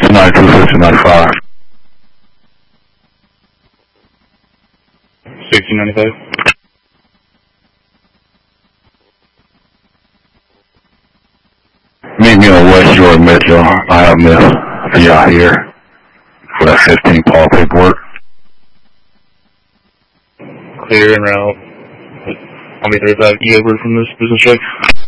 6295. 1695. Meet me on West Jordan Metro. I have Miss Fiat here for that 15 Paul paperwork. Clear and route. I'll be 35 E over from this business check.